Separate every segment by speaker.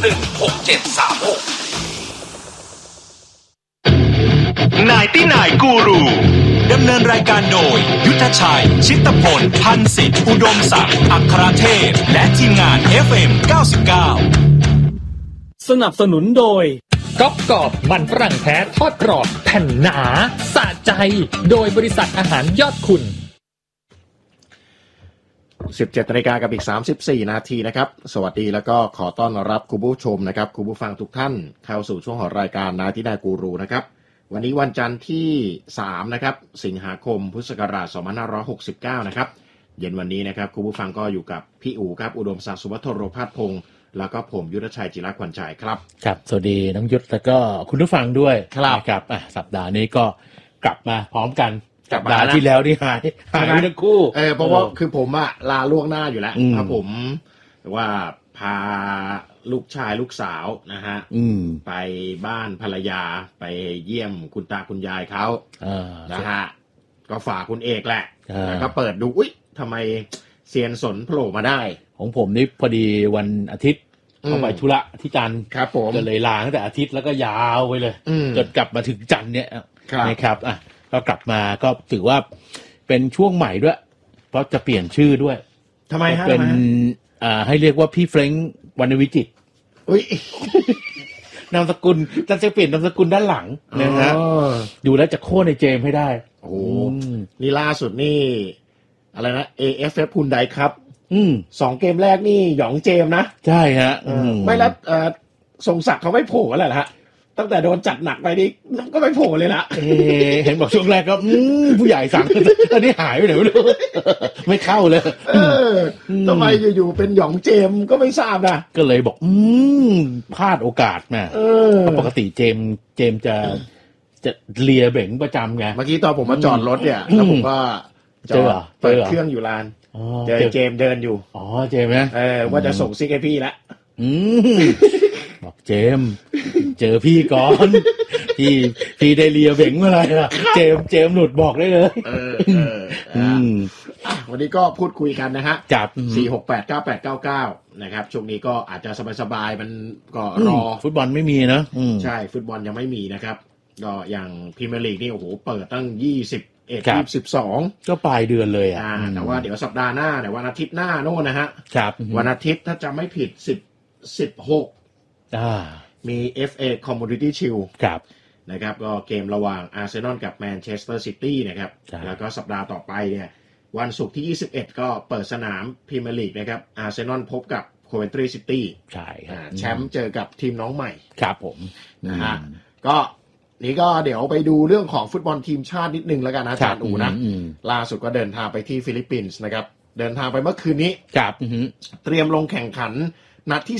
Speaker 1: นายตี้นายกูรูดำเนินรายการโดยยุทธชัยชิตพลพันสิทธิ์อุดมศักดิ์อัครเทพและทีมงาน FM 99
Speaker 2: สนับสนุนโดย
Speaker 3: ก๊อบกรอบมันฝรั่งแท้ทอดกรอบแผ่นหนาสะใจโดยบริษัทอาหารยอดคุณ
Speaker 4: 17 นาฬิกากับอีก34 นาทีนะครับสวัสดีแล้วก็ขอต้อนรับคุณผู้ชมนะครับคุณผู้ฟังทุกท่านเข้าสู่ช่วงของรายการนายที่นายกูรูนะครับวันนี้วันจันทร์ที่3นะครับสิงหาคมพุทธศักราช2569นะครับเย็นวันนี้นะครับคุณผู้ฟังก็อยู่กับพี่อู๋ครับอุดมศักดิ์สุวัฒโรภาสพงษ์แล้วก็ผมยุทธชัยจิรขวัญชัยครับ
Speaker 3: ครับสวัสดีน้องยุทธแล้วก็คุณผู้ฟังด้วย
Speaker 4: ครับ
Speaker 3: สัปดาห์นี้ก็กลับมาพร้อมกันสัปดาห์ที่แล้วนี่หายไปทั้งคู่
Speaker 4: เพราะว่าคือผมอะลาล่วงหน้าอยู่แล้วเพราะผมว่าพาลูกชายลูกสาวนะฮะไปบ้านภรรยาไปเยี่ยมคุณตาคุณยายเขานะฮะก็ฝากคุณเอกแหละแล้วก็เปิดดูอุ๊ยทำไมเซียนสนโผล่มาได้
Speaker 3: ของผมนี่พอดีวันอาทิตย์เข้าไปธุระที่จันทร์
Speaker 4: ครับผม
Speaker 3: ก็เลยลาตั้งแต่อาทิตย์แล้วก็ยาวไปเลยจนกลับมาถึงจันทร์เนี่ยนะครับก็กลับมาก็ถือว่าเป็นช่วงใหม่ด้วยเพราะจะเปลี่ยนชื่อด้วย
Speaker 4: ทำไมฮะ
Speaker 3: เป็นให้เรียกว่าพี่เฟรงค์วรรณวิจิตร
Speaker 4: อุ้ย
Speaker 3: นามสกุลจะเปลี่ยนนามสกุลด้านหลังนะฮะดูแล้วจะโค่นในเจมให้ได้
Speaker 4: โอ้นี่ล่าสุดนี่อะไรนะ AFF พุนไดครับ2 เกมแรกนี่หยองเจมนะ
Speaker 3: ใช่ฮะ
Speaker 4: ไม่แล้วทรงศักดิ์เขาไม่โผล่แล้วเหรอฮะตั้งแต่โดนจัดหนักไปนี่ก็ไม่โผล่เลยละ
Speaker 3: เห็นบอกช่วงแรกก็ผู้ใหญ่สั่งตอนนี้หายไปไหนไม่รู้ไม่เข้าเลย
Speaker 4: ทำไมอยู่ๆเป็นหยองเจมก็ไม่ทราบนะ
Speaker 3: ก็เลยบอกพลาดโอกาสนะปกติเจมจะเลียเบ่งประจำไง
Speaker 4: เมื่อกี้ตอนผมมาจอดรถเนี่ยแล้วผมก็จอดเปิดเครื่องอยู่ลานเจอเจมเดินอยู่
Speaker 3: อ๋อเจมนะ
Speaker 4: ว่าจะส่งซิกให้พี่แล้ว
Speaker 3: บอกเจมเจอพี่ก่อนพี่ได้เลียเบ่งเมื่อไหร่ล่ะเจมหลุดบอกได้เลย
Speaker 4: วันนี้ก็พูดคุยกันนะฮะ
Speaker 3: จับ
Speaker 4: 4689899นะครับช่วงนี้ก็อาจจะสบายๆมันก็รอ
Speaker 3: ฟุตบอลไม่มีนะ
Speaker 4: ใช่ฟุตบอลยังไม่มีนะครับก็อย่างพรีเมียร์ลีกนี่โอ้โหเปิดตั้ง21-22
Speaker 3: ก็ปลายเดือนเลย
Speaker 4: แต่ว่าเดี๋ยวสัปดาห์หน้าเนี่ยวันอาทิตย์หน้าโน่นนะฮะวันอาทิตย์ถ้าจำไม่ผิด16มี FA Community Shield นะครับก็เกมระหว่างอาร์เซนอลกับแมนเชสเตอร์ซิตี้นะครับแล้วก็สัปดาห์ต่อไปเนี่ยวันศุกร์ที่21ก็เปิดสนามพรีเมียร์ลีกนะครับอาร์เซนอลพบกับโคเวนทรีซิตี้
Speaker 3: ใช่
Speaker 4: แชมป์เจอกับทีมน้องใหม่
Speaker 3: ครับผม
Speaker 4: นะฮะก็นี่ก็เดี๋ยวไปดูเรื่องของฟุตบอลทีมชาตินิดนึงแล้วกันนะอาจารย์อูนะล่าสุดก็เดินทางไปที่ฟิลิปปินส์นะครับเดินทางไปเมื่อคืนนี้เตรียมลงแข่งขันนัดที่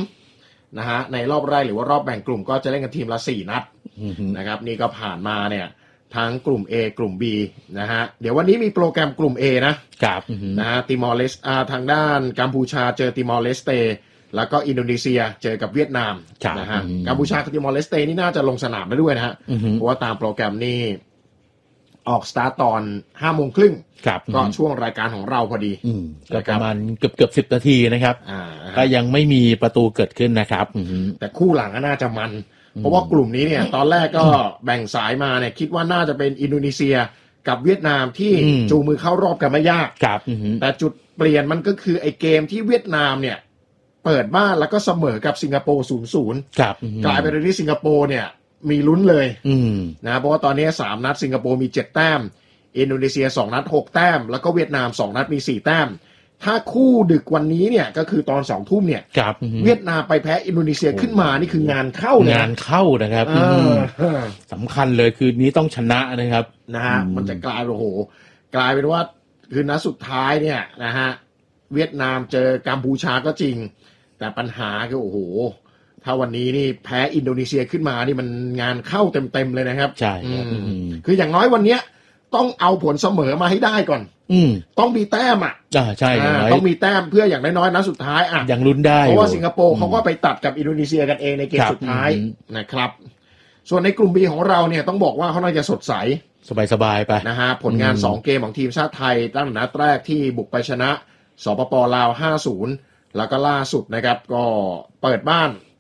Speaker 4: 3นะฮะในรอบแรกหรือว่ารอบแบ่งกลุ่มก็จะเล่นกันทีมละ4นัดนะครับนี่ก็ผ่านมาเนี่ยทั้งกลุ่ม A กลุ่ม B นะฮะเดี๋ยววันนี้มีโปรแกรมกลุ่ม A นะครับนะฮะติมอร์เลสทางด้านกัมพูชาเจอติมอร์เลสเตแล้วก็อินโดนีเซียเจอกับเวียดนามนะฮะกัมพูชากับติมอร์เลสเตนี่น่าจะลงสนามได้ด้วยนะฮะเพราะว่าตามโปรแกรมนี่ออกสตาร์ตตอน 5:30 น.ก็ช่วงรายการของเราพอดี
Speaker 3: ก็ประมาณเกือบ10 นาทีนะครับก็ยังไม่มีประตูเกิดขึ้นนะครับ
Speaker 4: แต่คู่หลังก็น่าจะมันเพราะว่ากลุ่มนี้เนี่ยตอนแรกก็แบ่งสายมาเนี่ยคิดว่าน่าจะเป็นอินโดนีเซียกับเวียดนามที่จูงมือเข้ารอบกันไม่ยากแต่จุดเปลี่ยนมันก็คือไอ้เกมที่เวียดนามเนี่ยเปิดบ้านแล้วก็เสมอกับสิงคโปร์ 0-0 กลายเป็นที่สิงคโปร์เนี่ยมีลุ้นเลยนะเพราะว่าตอนนี้3นัดสิงคโปร์มี7แต้มอินโดนีเซีย2นัด6แต้มแล้วก็เวียดนาม2นัดมี4แต้มถ้าคู่ดึกวันนี้เนี่ยก็คือตอน 20:00 นเนี่ยเวียดนามไปแพ้อินโดนีเซียขึ้นมานี่คืองานเข้าเลย
Speaker 3: งานเข้านะครับสำคัญเลยคือนี้ต้องชนะนะครับ
Speaker 4: นะฮะมันจะกลายโอ้โหกลายเป็นว่าคือนัดสุดท้ายเนี่ยนะฮะเวียดนามเจอกัมพูชาก็จริงแต่ปัญหาคือโอ้โหถ้าวันนี้นี่แพ้อินโดนีเซียขึ้นมานี่มันงานเข้าเต็มๆเลยนะครับ
Speaker 3: ใช่
Speaker 4: คืออย่างน้อยวันนี้ต้องเอาผลเสมอมาให้ได้ก่อนต้องมีแต้ม
Speaker 3: ใช่
Speaker 4: ต้องมีแต้มเพื่ออย่างน้อยๆนัดสุดท้าย
Speaker 3: อย่างลุ้นได้
Speaker 4: เพราะว่าสิงคโปร์เขาก็ไปตัดกับอินโดนีเซียกันเองในเกมสุดท้ายนะครับส่วนในกลุ่ม B ของเราเนี่ยต้องบอกว่าเขาน่าจะสดใส
Speaker 3: สบายๆไป
Speaker 4: นะฮะผลงาน2เกมของทีมชาติไทยตั้งแต่นัดแรกที่บุกไปชนะสปป.ลาว 5-0 แล้วก็ล่าสุดนะครับก็เปิดบ้าน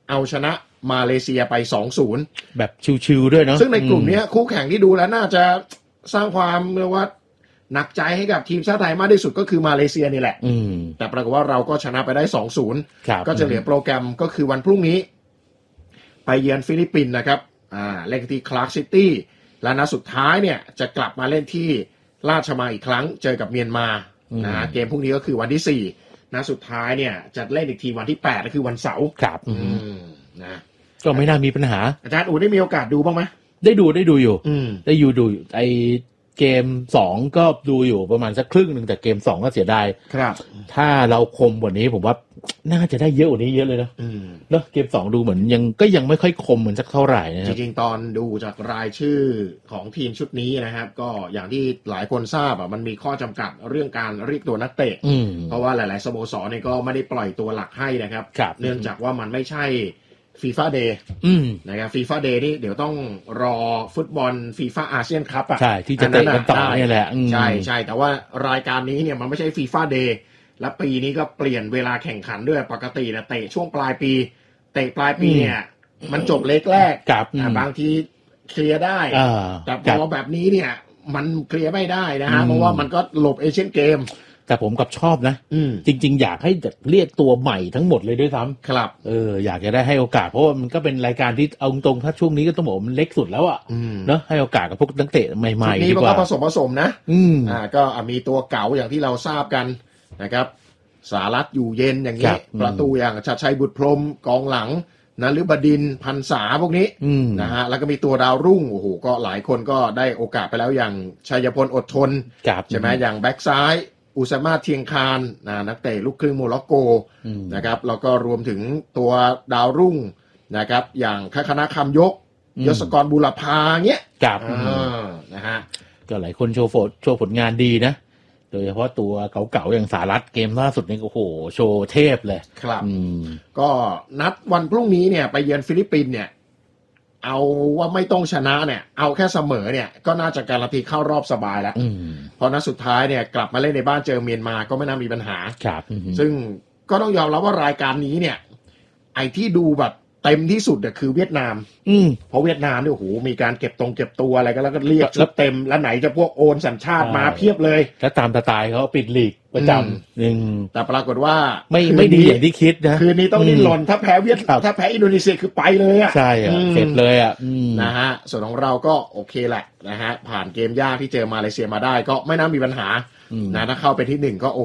Speaker 4: เอาชนะมาเลเซียไป 2-0
Speaker 3: แบบชิวๆด้วยเนาะ
Speaker 4: ซึ่งในกลุ่มนี้คู่แข่งที่ดูแล้วน่าจะสร้างความเรียกว่าหนักใจให้กับทีมชาติไทยมากที่สุดก็คือมาเลเซียนี่แหละแต่ปรากฏว่าเราก็ชนะไปได้ 2-0 ก็จะเหลือโปรแกรมก็คือวันพรุ่งนี้ไปเยือนฟิลิปปินส์นะครับเล่นที่คลาร์กซิตี้และนัดสุดท้ายเนี่ยจะกลับมาเล่นที่ราชมังอีกครั้งเจอกับเมียนมานะเกมพรุ่งนี้ก็คือวันที่4นัดสุดท้ายเนี่ยจะเล่นอีกทีวันที่8ก็คือวันเสาร์
Speaker 3: ครับ
Speaker 4: นะ
Speaker 3: ก็ไม่น่ามีปัญหา
Speaker 4: อาจารย์อู๋ได้มีโอกาสดูบ้างไหม
Speaker 3: ได้ดูอยู่ได้ดูไอเกม2ก็ดูอยู่ประมาณสักครึ่งนึงแต่เกม2ก็เสียดาย
Speaker 4: ครับ
Speaker 3: ถ้าเราคมกว่านี้ผมว่าน่าจะได้เยอะกว่านี้เยอะเลยนะเนอะเกม2ดูเหมือนยังไม่ค่อยคมเหมือนสักเท่าไหร่นะ
Speaker 4: จริงๆตอนดูจากรายชื่อของทีมชุดนี้นะครับก็อย่างที่หลายคนทราบมันมีข้อจำกัดเรื่องการเรียกตัวนักเตะเพราะว่าหลายๆสโมสรเนี่ยก็ไม่ได้ปล่อยตัวหลักให้นะครับเนื่องจากว่ามันไม่ใช่FIFA Day นะครับ FIFA Day นี่เดี๋ยวต้องรอฟุตบอล FIFA อาเซียนคัพอ่ะ
Speaker 3: ใช่ที่จะเตะกันต่อนี่แหละ
Speaker 4: ใช่แต่ว่ารายการนี้เนี่ยมันไม่ใช่ FIFA Day และปีนี้ก็เปลี่ยนเวลาแข่งขันด้วยปกตินะเตะช่วงปลายปีเนี่ยมันจบเล็กแรกบางทีเคลียร์ได้แต่พอแบบนี้เนี่ยมันเคลียร์ไม่ได้นะฮะเพราะว่ามันก็หลบเอเชียนเกม
Speaker 3: แต่ผมกับชอบนะจริงๆอยากให้เรียกตัวใหม่ทั้งหมดเลยด้วยซ้
Speaker 4: ำครับ
Speaker 3: อยากจะได้ให้โอกาสเพราะว่ามันก็เป็นรายการที่เอาตรงถ้าช่วงนี้ก็ต้องบอกมันเล็กสุดแล้วอ่ะเนอะให้โอกาสกับพวกนักเตะใหม่ๆดีกว่า
Speaker 4: นี่มันก็ผสมนะก็มีตัวเก๋าอย่างที่เราทราบกันนะครับสารัตน์อยู่เย็นอย่างนี้ประตูอย่างชัดชัยบุตรพรหมกองหลังนฤบดินทร์พรรษาพวกนี้นะฮะแล้วก็มีตัวดาวรุ่งโอ้โหก็หลายคนก็ได้โอกาสไปแล้วอย่างชัยพลอดทนใช่ไหมอย่างแบ็กซ้ายอุซามาเทียงคานนักเตะลูกครึ่งโมร็อกโกนะครับแล้วก็รวมถึงตัวดาวรุ่งนะครับอย่างคณะคำยกยศกรบุรพาเงี้ยนะฮะ
Speaker 3: ก็หลายคนโชว์ผลงานดีนะโดยเฉพาะตัวเก่าๆอย่างสารัตเกมล่าสุดนี่โอ้โหโชว์เทพเลย
Speaker 4: ครับก็นัดวันพรุ่งนี้เนี่ยไปเยือนฟิลิปปินส์เนี่ยเอาว่าไม่ต้องชนะเนี่ยเอาแค่เสมอเนี่ยก็น่าจะการันตีเข้ารอบสบายแล้วเพราะนัดสุดท้ายเนี่ยกลับมาเล่นในบ้านเจอเมียนมาก็ไม่น่ามีปัญหาซึ่งก็ต้องยอมรับว่ารายการนี้เนี่ยไอ้ที่ดูแบบเต็มที่สุดคือเวียดนามเพราะเวียดนามเนี่ยโอ้โหมีการเก็บตัวอะไรก็แล้วก็เรียกชุดเต็มแล้วไหนจะพวกโอนสัญชาติมาเพียบเลย
Speaker 3: แล้วตามสไตล์เขาปิดลีกประจำ
Speaker 4: แต่ปรากฏว่า
Speaker 3: ไม่ดีอย่างที่คิดนะ
Speaker 4: คืนนี้ต้องดิ้นรนถ้าแพ้ถ้าแพ้อินโดนีเซียคือไปเลยอ่ะ
Speaker 3: ใช่เสร็จเลยอ่ะ
Speaker 4: นะฮะส่วนของเราก็โอเคแหละนะฮะผ่านเกมยากที่เจอมาเลเซียมาได้ก็ไม่น่ามีปัญหานะถ้าเข้าไปที่1ก็โอ